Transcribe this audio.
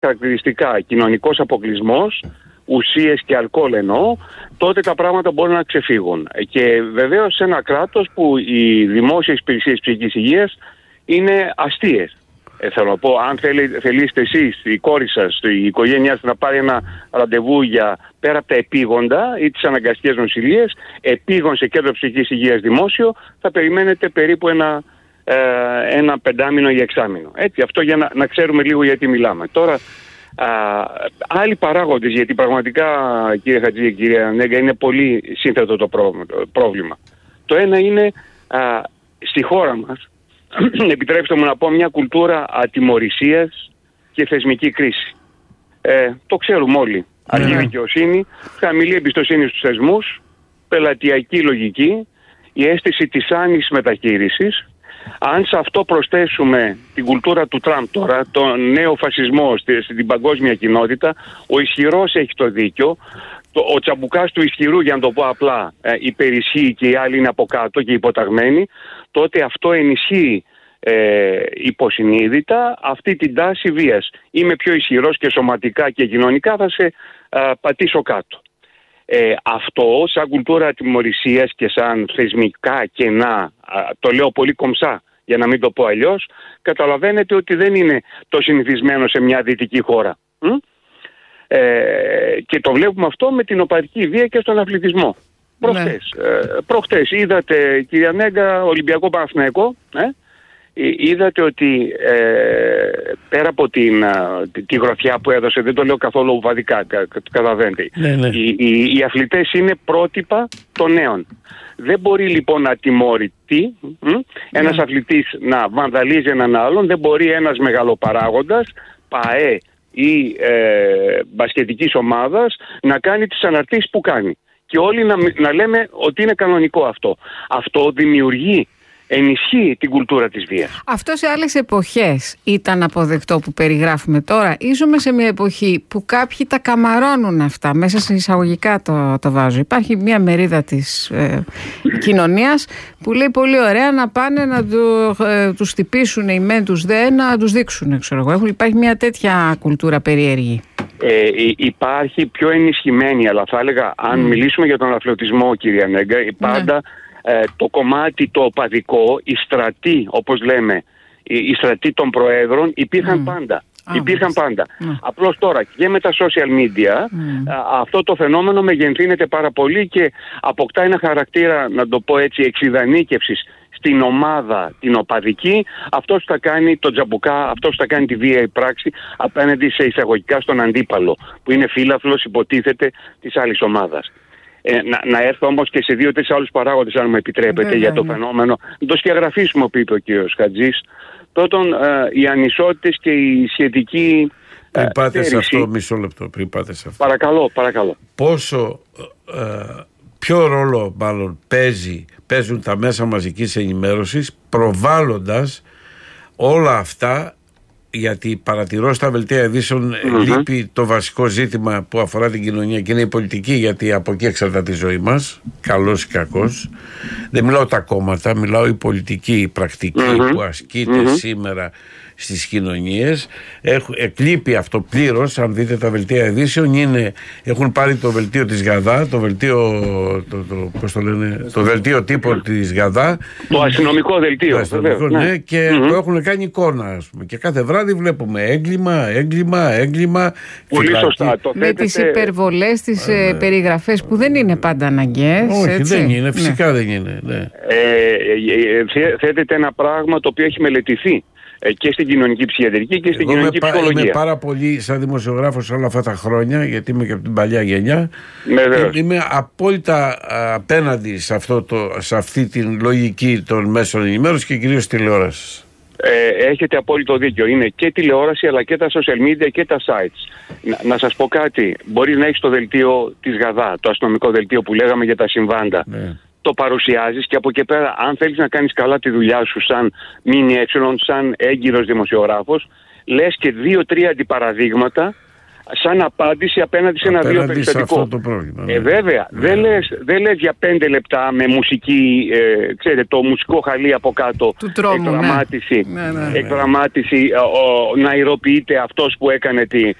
χαρακτηριστικά, κοινωνικός αποκλεισμός, ουσίες και αλκοόλ εννοώ, τότε τα πράγματα μπορούν να ξεφύγουν. Και βεβαίως σε ένα κράτος που οι δημόσιες υπηρεσίες ψυχικής υγείας είναι αστείες. Θέλω να πω, αν θελήσετε εσείς, η κόρη σας, η οικογένειά σας να πάρει ένα ραντεβού για πέρα από τα επίγοντα ή τις αναγκαστικές νοσηλίες, επίγον σε κέντρο ψυχικής υγείας δημόσιο, θα περιμένετε περίπου ένα 5μήνο ή 6μήνο. Έτσι, αυτό για να ξέρουμε λίγο γιατί μιλάμε. Τώρα, άλλοι παράγοντες, γιατί πραγματικά, κύριε Χατζή και κυρία Νέγκα, είναι πολύ σύνθετο το πρόβλημα. Το ένα είναι στη χώρα μας, επιτρέψτε μου να πω, μια κουλτούρα ατιμωρησίας και θεσμική κρίση. Το ξέρουμε όλοι. Αργή δικαιοσύνη, χαμηλή εμπιστοσύνη στους θεσμούς, πελατειακή λογική, η αίσθηση της άνησης μεταχείρισης. Αν σε αυτό προσθέσουμε την κουλτούρα του Τραμπ τώρα, τον νέο φασισμό στην παγκόσμια κοινότητα, ο ισχυρός έχει το δίκιο, ο τσαμπουκάς του ισχυρού, για να το πω απλά, υπερισχύει και οι άλλοι είναι από κάτω και υποταγμένοι, τότε αυτό ενισχύει υποσυνείδητα αυτή την τάση βίας. Είμαι πιο ισχυρός και σωματικά και κοινωνικά, θα σε πατήσω κάτω. Αυτό σαν κουλτούρα ατιμωρησίας και σαν θεσμικά κενά, το λέω πολύ κομψά για να μην το πω αλλιώς, καταλαβαίνετε ότι δεν είναι το συνηθισμένο σε μια δυτική χώρα. Και το βλέπουμε αυτό με την οπαδική βία και στον αθλητισμό. Προχτές είδατε, κυρία Νέγκα, Ολυμπιακό Παναθηναϊκό, είδατε ότι πέρα από τη γροθιά που έδωσε, δεν το λέω καθόλου βαδικά, καταλαβαίνετε, οι αθλητές είναι πρότυπα των νέων. Δεν μπορεί λοιπόν να τιμωρηθεί ένας αθλητής να βανδαλίζει έναν άλλον, δεν μπορεί ένας μεγαλοπαράγοντας, ΠΑΕ ή μπασκετικής ομάδας, να κάνει τις αναρτήσεις που κάνει. Και όλοι να λέμε ότι είναι κανονικό αυτό. Αυτό ενισχύει την κουλτούρα της βίας. Αυτό σε άλλες εποχές ήταν αποδεκτό που περιγράφουμε τώρα. Ζούμε σε μια εποχή που κάποιοι τα καμαρώνουν αυτά, μέσα σε εισαγωγικά το βάζω. Υπάρχει μια μερίδα της κοινωνίας που λέει πολύ ωραία να πάνε να τους χτυπήσουν οι μεν τους δε, να τους δείξουν, ξέρω εγώ. Υπάρχει μια τέτοια κουλτούρα περίεργη. Υπάρχει πιο ενισχυμένη, αλλά θα έλεγα, αν μιλήσουμε για τον αθλητισμό, κυρία Νέγκα, πάντα το κομμάτι το οπαδικό, οι στρατοί, όπως λέμε, οι στρατοί των προέδρων υπήρχαν πάντα. Απλώς τώρα και με τα social media αυτό το φαινόμενο μεγενθύνεται πάρα πολύ και αποκτά ένα χαρακτήρα, να το πω έτσι, εξιδανίκευσης στην ομάδα την οπαδική. Αυτός θα κάνει τον τζαμπουκά, αυτός θα κάνει τη βίαιη πράξη απέναντι σε εισαγωγικά στον αντίπαλο, που είναι φύλαφλος, υποτίθεται, της άλλης ομάδας. Να έρθω όμως και σε 2-3 άλλους παράγοντες, αν μου επιτρέπετε, για το φαινόμενο. Να το σκιαγραφίσουμε, που είπε ο κύριος Χατζής. Πρώτον, οι ανισότητες και η σχετική. Πριν πάτε σε αυτό, μισό λεπτό. Παρακαλώ. Ποιο ρόλο μάλλον παίζουν τα μέσα μαζικής ενημέρωσης, προβάλλοντας όλα αυτά? Γιατί παρατηρώ στα δελτία ειδήσεων λείπει το βασικό ζήτημα που αφορά την κοινωνία και είναι η πολιτική, γιατί από εκεί εξαρτάται τη ζωή μας, καλός ή κακός. Δεν μιλάω τα κόμματα, μιλάω η πολιτική, η πρακτική που ασκείται σήμερα στις κοινωνίες. Εκλείπει αυτό πλήρως. Αν δείτε τα δελτία ειδήσεων, έχουν πάρει το δελτίο της ΓΑΔΑ, το δελτίο τύπου της ΓΑΔΑ, το αστυνομικό δελτίο, και το έχουν κάνει εικόνα, ας πούμε. Και κάθε βράδυ βλέπουμε έγκλημα. Πολύ σωστά. Με τις υπερβολές, τις περιγραφές που δεν είναι πάντα αναγκαίες. Όχι, δεν είναι, φυσικά δεν είναι. Θέτεται ένα πράγμα το οποίο έχει μελετηθεί και στην κοινωνική ψυχιατρική και στην κοινωνική ψυχολογία. Είμαι πάρα πολύ, σαν δημοσιογράφος όλα αυτά τα χρόνια, γιατί είμαι και από την παλιά γενιά, είμαι απόλυτα απέναντι σε αυτή την λογική των μέσων ενημέρωσης και κυρίως τηλεόρασης. Έχετε απόλυτο δίκιο. Είναι και τηλεόραση, αλλά και τα social media και τα sites. Να σας πω κάτι. Μπορεί να έχεις το δελτίο της ΓΑΔΑ, το αστυνομικό δελτίο που λέγαμε για τα συμβάντα. Το παρουσιάζεις και από εκεί πέρα, αν θέλεις να κάνεις καλά τη δουλειά σου σαν σαν έγκυρος δημοσιογράφος, λες και 2-3 αντιπαραδείγματα σαν απάντηση απέναντι σε ένα βίο περιστατικό. Αυτό το πρόβλημα. Ναι. Βέβαια, δεν λες για 5 λεπτά με μουσική, ξέρετε, το μουσικό χαλί από κάτω, του τρόμου, εκδραμάτιση, να ηρωποιείται αυτός που έκανε